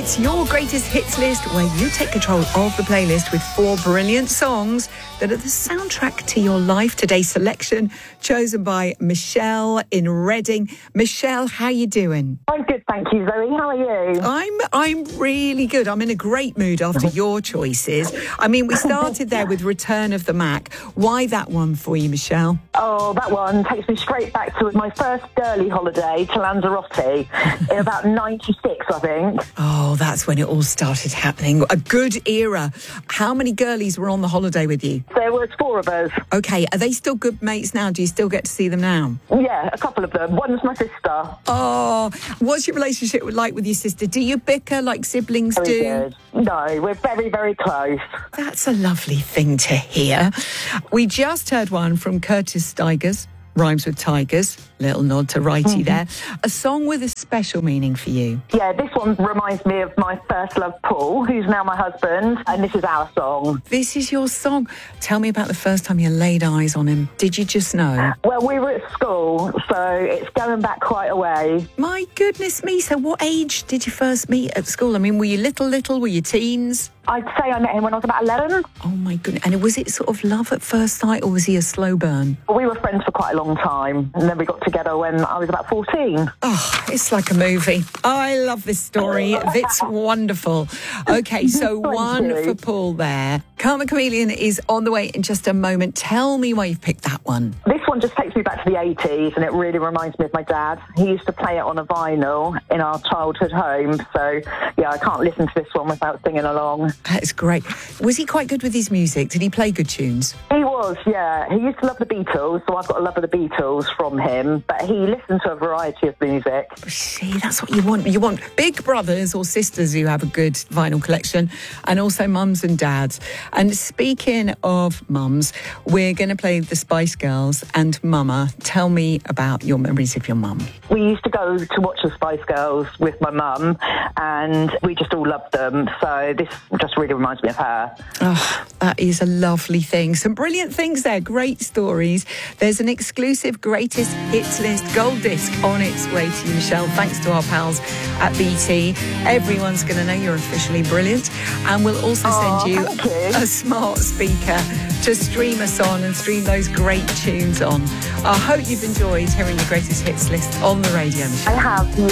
It's your greatest hits list where you take control of the playlist with 4 brilliant songs that are the soundtrack to your life. Today's selection chosen by Michelle in Reading. Michelle, how you doing? I'm good, thank you, Zoe. How are you? I'm really good. I'm in a great mood after your choices. I mean, we started there with Return of the Mac. Why that one for you, Michelle? Oh, that one takes me straight back to my first girly holiday to Lanzarote in about 96, I think. Oh, that's when it all started happening. A good era. How many girlies were on the holiday with you? There was 4 of us. Okay, are they still good mates now? Do you still get to see them now? Yeah, a couple of them. One's my sister. Oh, what's your relationship like with your sister? Do you bicker like siblings Very do? good. No, we're very, very close. That's a lovely thing to hear. We just heard one from Curtis Stigers, rhymes with tigers. Little nod to Righty there. A song with a special meaning for you. Yeah, this one reminds me of my first love, Paul, who's now my husband, and this is our song. This is your song. Tell me about the first time you laid eyes on him. Did you just know? Well, we were at school, so it's going back quite a way. My goodness me. So what age did you first meet at school? I mean, were you little? Were you teens? I'd say I met him when I was about 11. Oh, my goodness. And was it sort of love at first sight, or was he a slow burn? We were friends for quite a long time, and then we got together when I was about 14. Oh, it's like a movie. I love this story. It's wonderful. Okay, so one for Paul there. Karma Chameleon is on the way in just a moment. Tell me why you've picked that one. This one just takes me back to the 80s, and it really reminds me of my dad. He used to play it on a vinyl in our childhood home, so yeah, I can't listen to this one without singing along. That's great. Was he quite good with his music? Did he play good tunes? He was, yeah. He used to love the Beatles, so I've got a love of the Beatles from him, but he listened to a variety of music. See, that's what you want. You want big brothers or sisters who have a good vinyl collection, and also mums and dads. And speaking of mums, we're going to play the Spice Girls and Mama. Tell me about your memories of your mum. We used to go to watch the Spice Girls with my mum, and we just all loved them, so this just really reminds me of her. Oh, that is a lovely thing. Some brilliant things there. Great stories. There's an exclusive greatest hits list gold disc on its way to you, Michelle. Thanks to our pals at BT. Everyone's going to know you're officially brilliant. And we'll also send you a smart speaker to stream us on and stream those great tunes on. I hope you've enjoyed hearing the greatest hits list on the radio, Michelle. I have.